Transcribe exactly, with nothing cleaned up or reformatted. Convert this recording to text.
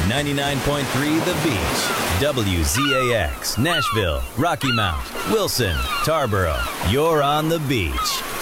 ninety-nine point three The Beach. W Z A X, Nashville, Rocky Mount, Wilson, Tarboro. You're on the beach.